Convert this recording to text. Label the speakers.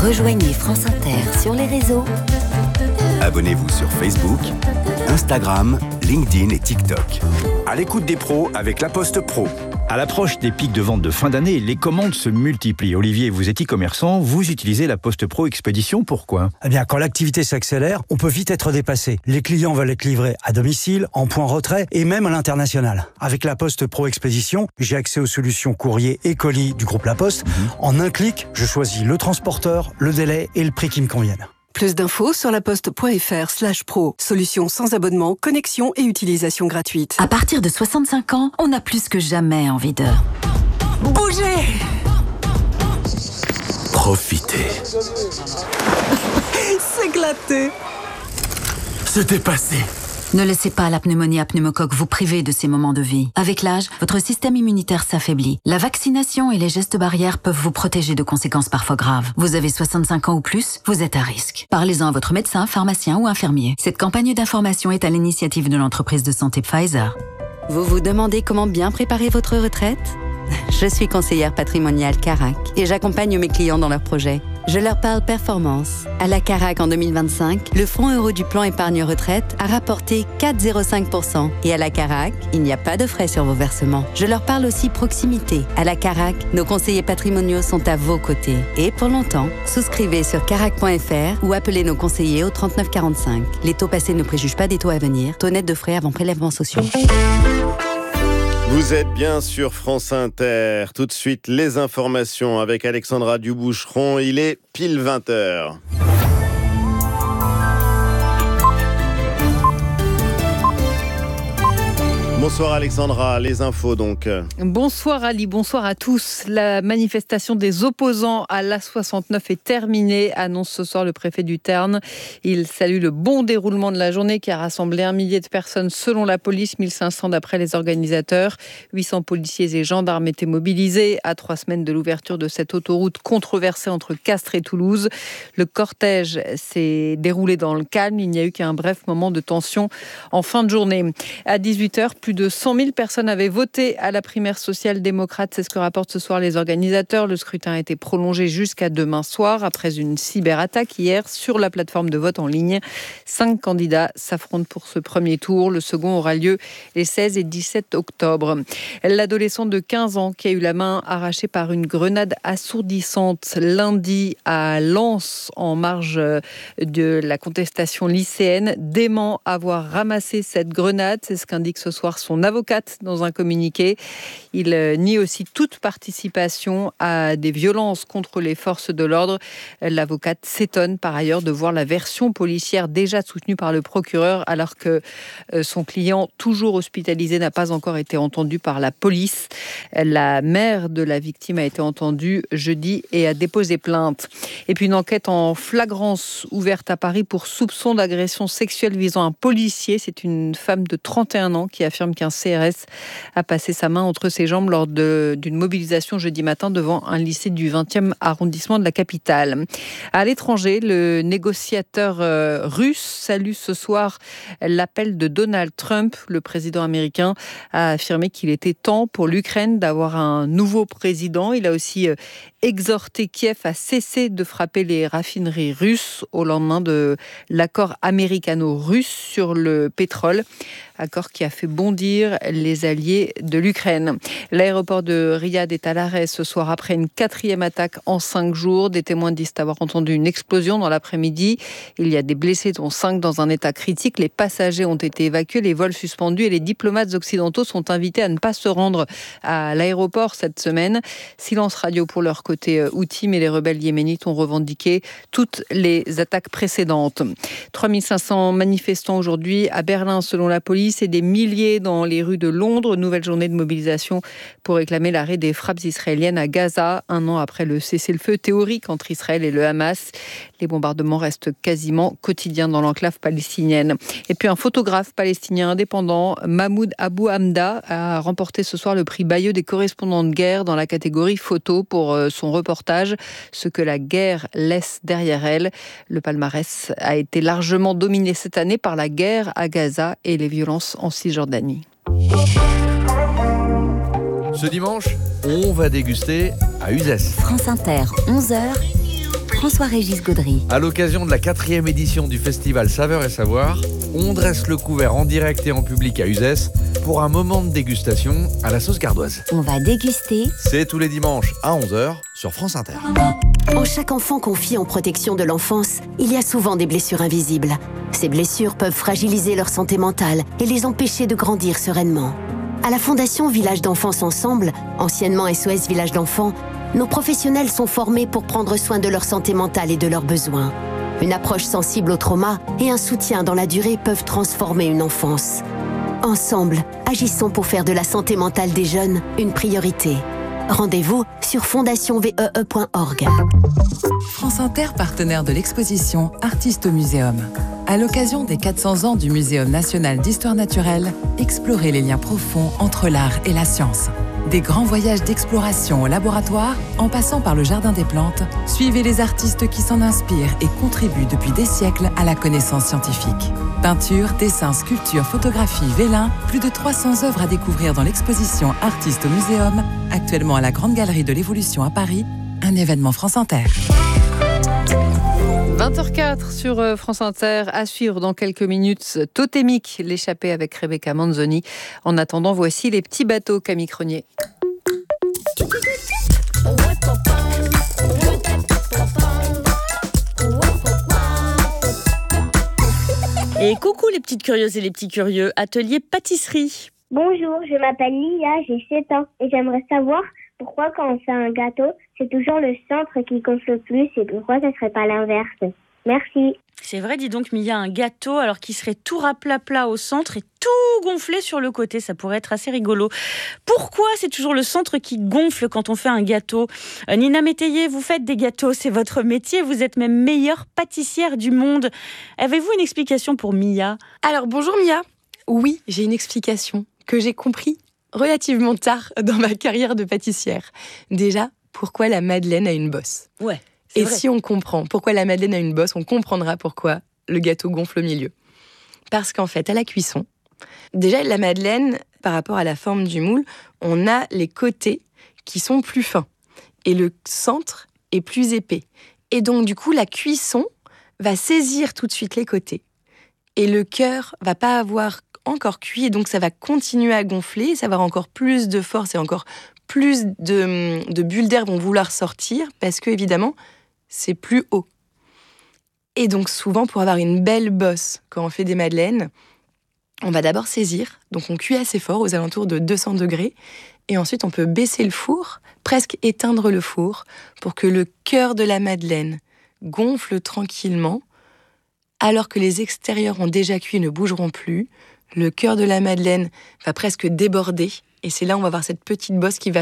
Speaker 1: Rejoignez France Inter sur les réseaux.
Speaker 2: Abonnez-vous sur Facebook, Instagram, LinkedIn et TikTok. À l'écoute des pros avec La Poste Pro.
Speaker 3: À l'approche des pics de vente de fin d'année, les commandes se multiplient. Olivier, vous êtes e-commerçant, vous utilisez La Poste Pro Expédition, pourquoi ?
Speaker 4: Eh bien, quand l'activité s'accélère, on peut vite être dépassé. Les clients veulent être livrés à domicile, en point retrait et même à l'international. Avec La Poste Pro Expédition, j'ai accès aux solutions courrier et colis du groupe La Poste. En un clic, je choisis le transporteur, le délai et le prix qui me conviennent.
Speaker 5: Plus d'infos sur laposte.fr/pro. Solution sans abonnement, connexion et utilisation gratuite.
Speaker 6: À partir de 65 ans, on a plus que jamais envie de bouger.
Speaker 7: Profitez.
Speaker 5: S'éclater.
Speaker 7: Se dépasser.
Speaker 6: Ne laissez pas la pneumonie à pneumocoque vous priver de ces moments de vie. Avec l'âge, votre système immunitaire s'affaiblit. La vaccination et les gestes barrières peuvent vous protéger de conséquences parfois graves. Vous avez 65 ans ou plus, vous êtes à risque. Parlez-en à votre médecin, pharmacien ou infirmier. Cette campagne d'information est à l'initiative de l'entreprise de santé Pfizer.
Speaker 8: Vous vous demandez comment bien préparer votre retraite ? Je suis conseillère patrimoniale Carac et j'accompagne mes clients dans leurs projets. Je leur parle performance. À la Carac en 2025, le fonds euro du plan épargne retraite a rapporté 4,05%. Et à la Carac, il n'y a pas de frais sur vos versements. Je leur parle aussi proximité. À la Carac, nos conseillers patrimoniaux sont à vos côtés. Et pour longtemps, souscrivez sur carac.fr ou appelez nos conseillers au 39 45. Les taux passés ne préjugent pas des taux à venir. Taux net de frais avant prélèvements sociaux.
Speaker 9: Vous êtes bien sur France Inter. Tout de suite, les informations avec Alexandra Duboucheron. Il est pile 20h. Bonsoir Alexandra, les infos donc.
Speaker 10: Bonsoir Ali, bonsoir à tous. La manifestation des opposants à l'A69 est terminée, annonce ce soir le préfet du Tarn. Il salue le bon déroulement de la journée qui a rassemblé 1 millier de personnes selon la police, 1500 d'après les organisateurs. 800 policiers et gendarmes étaient mobilisés à 3 semaines de l'ouverture de cette autoroute controversée entre Castres et Toulouse. Le cortège s'est déroulé dans le calme, il n'y a eu qu'un bref moment de tension en fin de journée. À 18h, plus de 100 000 personnes avaient voté à la primaire social-démocrate. C'est ce que rapportent ce soir les organisateurs. Le scrutin a été prolongé jusqu'à demain soir après une cyberattaque hier sur la plateforme de vote en ligne. 5 candidats s'affrontent pour ce premier tour. Le second aura lieu les 16 et 17 octobre. L'adolescent de 15 ans qui a eu la main arrachée par une grenade assourdissante lundi à Lens en marge de la contestation lycéenne dément avoir ramassé cette grenade. C'est ce qu'indique ce soir son avocate dans un communiqué. Il nie aussi toute participation à des violences contre les forces de l'ordre. L'avocate s'étonne par ailleurs de voir la version policière déjà soutenue par le procureur alors que son client, toujours hospitalisé, n'a pas encore été entendu par la police. La mère de la victime a été entendue jeudi et a déposé plainte. Et puis une enquête en flagrance ouverte à Paris pour soupçon d'agression sexuelle visant un policier. C'est une femme de 31 ans qui affirme qu'un CRS a passé sa main entre ses jambes lors d'une mobilisation jeudi matin devant un lycée du 20e arrondissement de la capitale. À l'étranger, le négociateur russe salue ce soir l'appel de Donald Trump. Le président américain a affirmé qu'il était temps pour l'Ukraine d'avoir un nouveau président. Il a aussi exhorté Kiev à cesser de frapper les raffineries russes au lendemain de l'accord américano-russe sur le pétrole. Accord qui a fait bondir les alliés de l'Ukraine. L'aéroport de Riyad est à l'arrêt ce soir après une 4e attaque en 5 jours. Des témoins disent avoir entendu une explosion dans l'après-midi. Il y a des blessés, dont 5 dans un état critique. Les passagers ont été évacués, les vols suspendus et les diplomates occidentaux sont invités à ne pas se rendre à l'aéroport cette semaine. Silence radio pour leur côté Houthi, mais les rebelles yéménites ont revendiqué toutes les attaques précédentes. 3500 manifestants aujourd'hui à Berlin selon la police et des milliers dans les rues de Londres. Nouvelle journée de mobilisation pour réclamer l'arrêt des frappes israéliennes à Gaza, 1 an après le cessez-le-feu théorique entre Israël et le Hamas. Les bombardements restent quasiment quotidiens dans l'enclave palestinienne. Et puis un photographe palestinien indépendant, Mahmoud Abou Hamda, a remporté ce soir le prix Bayeux des correspondants de guerre dans la catégorie photo pour son reportage « Ce que la guerre laisse derrière elle ». Le palmarès a été largement dominé cette année par la guerre à Gaza et les violences en Cisjordanie.
Speaker 7: Ce dimanche, on va déguster à Uzès.
Speaker 1: France Inter, 11h. François-Régis Gaudry.
Speaker 11: À l'occasion de la 4e édition du festival Saveurs et Savoir, on dresse le couvert en direct et en public à Uzès pour un moment de dégustation à la sauce gardoise.
Speaker 1: On va déguster.
Speaker 11: C'est tous les dimanches à 11h sur France Inter.
Speaker 12: En chaque enfant confié en protection de l'enfance, il y a souvent des blessures invisibles. Ces blessures peuvent fragiliser leur santé mentale et les empêcher de grandir sereinement. À la Fondation Village d'Enfance Ensemble, anciennement SOS Village d'Enfants, nos professionnels sont formés pour prendre soin de leur santé mentale et de leurs besoins. Une approche sensible au trauma et un soutien dans la durée peuvent transformer une enfance. Ensemble, agissons pour faire de la santé mentale des jeunes une priorité. Rendez-vous sur fondationvee.org.
Speaker 13: France Inter, partenaire de l'exposition Artistes au Muséum. À l'occasion des 400 ans du Muséum national d'histoire naturelle, explorez les liens profonds entre l'art et la science. Des grands voyages d'exploration au laboratoire, en passant par le Jardin des plantes, suivez les artistes qui s'en inspirent et contribuent depuis des siècles à la connaissance scientifique. Peinture, dessin, sculpture, photographie, vélin, plus de 300 œuvres à découvrir dans l'exposition Artistes au Muséum, actuellement à la Grande Galerie de l'Évolution à Paris, un événement France Inter.
Speaker 10: 20h04 sur France Inter, à suivre dans quelques minutes Totémique, l'échappée avec Rebecca Manzoni. En attendant, voici les petits bateaux, Camille Crenier.
Speaker 14: Et coucou les petites curieuses et les petits curieux, atelier pâtisserie.
Speaker 15: Bonjour, je m'appelle Lia, j'ai 7 ans et j'aimerais savoir pourquoi quand on fait un gâteau, c'est toujours le centre qui gonfle le plus et pourquoi ça serait pas l'inverse. Merci.
Speaker 14: C'est vrai, dis donc, Mia, un gâteau alors qu'il serait tout raplat au centre et tout gonflé sur le côté, ça pourrait être assez rigolo. Pourquoi c'est toujours le centre qui gonfle quand on fait un gâteau ? Nina Métayer, vous faites des gâteaux, c'est votre métier, vous êtes même meilleure pâtissière du monde. Avez-vous une explication pour Mia ?
Speaker 16: Alors bonjour Mia. Oui, j'ai une explication que j'ai compris relativement tard dans ma carrière de pâtissière. Déjà, pourquoi la madeleine a une bosse ?
Speaker 14: Ouais.
Speaker 16: Et
Speaker 14: vrai.
Speaker 16: si on comprend pourquoi la madeleine a une bosse, on comprendra pourquoi le gâteau gonfle au milieu. Parce qu'en fait, à la cuisson, déjà la madeleine, par rapport à la forme du moule, on a les côtés qui sont plus fins et le centre est plus épais. Et donc du coup, la cuisson va saisir tout de suite les côtés. Et le cœur va pas avoir encore cuit, et donc ça va continuer à gonfler, ça va avoir encore plus de force et encore plus de bulles d'air vont vouloir sortir, parce que évidemment, c'est plus haut. Et donc souvent, pour avoir une belle bosse, quand on fait des madeleines, on va d'abord saisir, donc on cuit assez fort, aux alentours de 200 degrés, et ensuite on peut baisser le four, presque éteindre le four, pour que le cœur de la madeleine gonfle tranquillement, alors que les extérieurs ont déjà cuit et ne bougeront plus. Le cœur de la madeleine va presque déborder, et c'est là où on va avoir cette petite bosse qui va